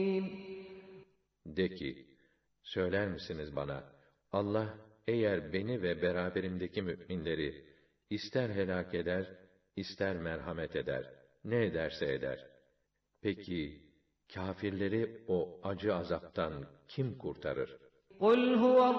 De ki, söyler misiniz bana, Allah eğer beni ve beraberimdeki müminleri ister helak eder, ister merhamet eder, ne ederse eder. Peki, kâfirleri o acı azaptan kim kurtarır? قُلْ هُوَ